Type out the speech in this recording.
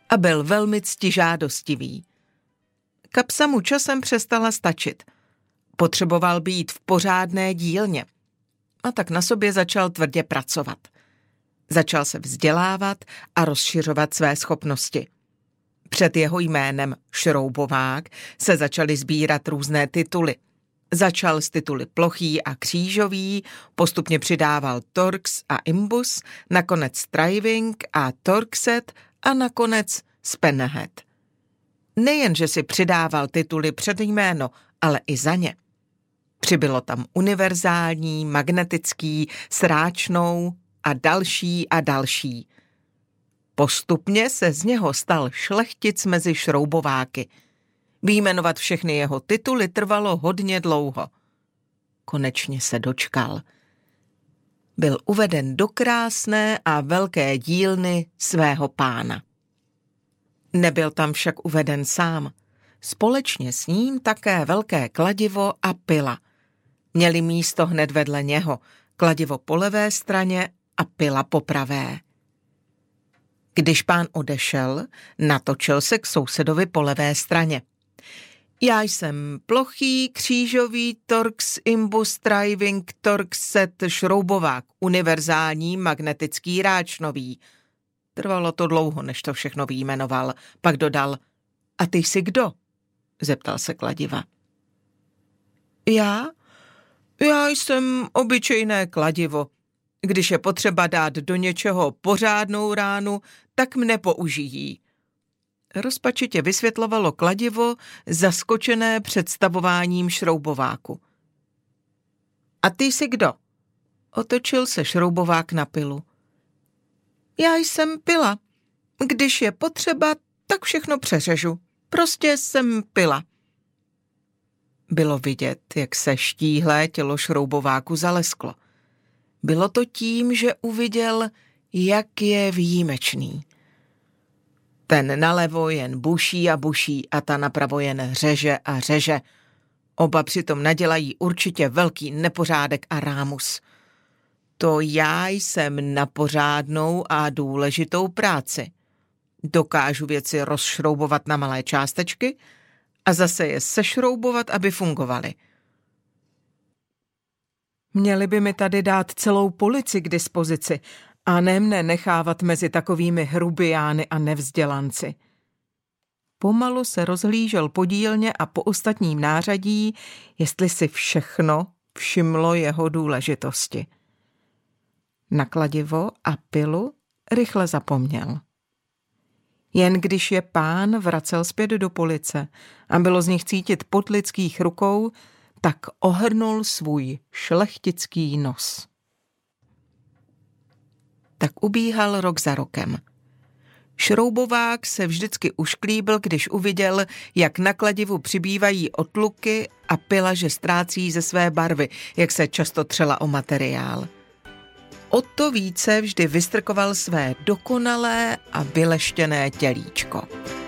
a byl velmi ctižádostivý. Kapsa mu časem přestala stačit. Potřeboval být v pořádné dílně. A tak na sobě začal tvrdě pracovat. Začal se vzdělávat a rozšiřovat své schopnosti. Před jeho jménem Šroubovák se začaly sbírat různé tituly. Začal s tituly plochý a křížový, postupně přidával Torx a Imbus, nakonec Striving a Torxet a nakonec Spenehead. Nejen, že si přidával tituly před jméno, ale i za ně. Přibylo tam univerzální, magnetický, sráčnou a další. Postupně se z něho stal šlechtic mezi šroubováky. Vyjmenovat všechny jeho tituly trvalo hodně dlouho. Konečně se dočkal. Byl uveden do krásné a velké dílny svého pána. Nebyl tam však uveden sám. Společně s ním také velké kladivo a pila. Měli místo hned vedle něho, kladivo po levé straně a pila po pravé. Když pán odešel, natočil se k sousedovi po levé straně. Já jsem plochý, křížový, Torx, Imbus, Striving, Torxet, Šroubovák, univerzální, magnetický, ráčnový. Trvalo to dlouho, než to všechno vyjmenoval. Pak dodal, a ty jsi kdo? Zeptal se kladiva. Já jsem obyčejné kladivo. Když je potřeba dát do něčeho pořádnou ránu, tak mne použijí. Rozpačitě vysvětlovalo kladivo, zaskočené představováním šroubováku. A ty jsi kdo? Otočil se šroubovák na pilu. Já jsem pila. Když je potřeba, tak všechno přeřežu. Prostě jsem pila. Bylo vidět, jak se štíhlé tělo šroubováku zalesklo. Bylo to tím, že uviděl, jak je výjimečný. Ten nalevo jen buší a ta napravo jen řeže a řeže. Oba přitom nadělají určitě velký nepořádek a rámus. To já jsem na pořádnou a důležitou práci. Dokážu věci rozšroubovat na malé částečky a zase je sešroubovat, aby fungovaly. Měli by mi tady dát celou polici k dispozici a ne mne nechávat mezi takovými hrubiány a nevzdělanci. Pomalu se rozhlížel po dílně a po ostatním nářadí, jestli si všechno všimlo jeho důležitosti. Na kladivo a pilu rychle zapomněl. Jen když je pán vracel zpět do police a bylo z nich cítit pot lidských rukou, tak ohrnul svůj šlechtický nos. Tak ubíhal rok za rokem. Šroubovák se vždycky ušklíbil, když uviděl, jak na kladivu přibývají otluky a pila, že ztrácí ze své barvy, jak se často třela o materiál. O to více vždy vystrkoval své dokonalé a vyleštěné tělíčko.